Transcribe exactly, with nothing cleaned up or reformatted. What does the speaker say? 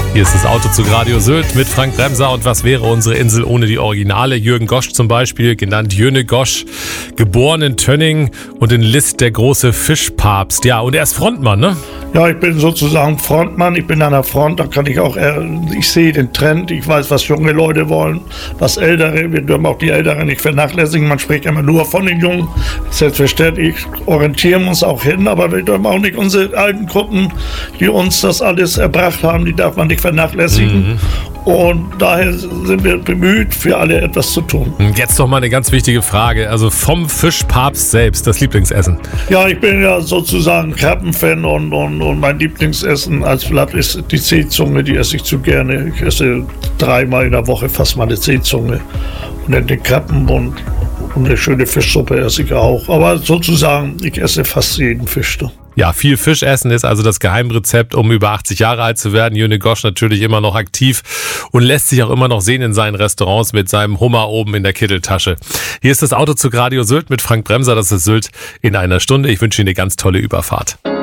Hier ist das Autozug Radio Sylt mit Frank Bremser. Und was wäre unsere Insel ohne die Originale? Jürgen Gosch zum Beispiel, genannt Jöne Gosch, geboren in Tönning und in List der große Fischpapst. Ja, und er ist Frontmann, ne? Ja, ich bin sozusagen Frontmann. Ich bin an der Front, da kann ich auch, ich sehe den Trend, ich weiß, was junge Leute wollen, was Ältere, wir dürfen auch die Älteren nicht vernachlässigen, man spricht immer nur von den Jungen. Selbstverständlich orientieren wir uns auch hin, aber wir dürfen auch nicht unsere alten Gruppen, die uns das alles erbracht haben, die darf man nicht vernachlässigen. Mhm. Und daher sind wir bemüht, für alle etwas zu tun. Jetzt noch mal eine ganz wichtige Frage. Also vom Fischpapst selbst, das Lieblingsessen? Ja, ich bin ja sozusagen Krabbenfan und, und, und mein Lieblingsessen als Blatt ist die Seezunge, die esse ich zu gerne. Ich esse dreimal in der Woche fast mal eine Seezunge. Und dann den Krabben und, und eine schöne Fischsuppe esse ich auch. Aber sozusagen, ich esse fast jeden Fisch. Ja, viel Fisch essen ist also das Geheimrezept, um über achtzig Jahre alt zu werden. Jöne Gosch natürlich immer noch aktiv und lässt sich auch immer noch sehen in seinen Restaurants mit seinem Hummer oben in der Kitteltasche. Hier ist das Autozug Radio Sylt mit Frank Bremser. Das ist Sylt in einer Stunde. Ich wünsche Ihnen eine ganz tolle Überfahrt.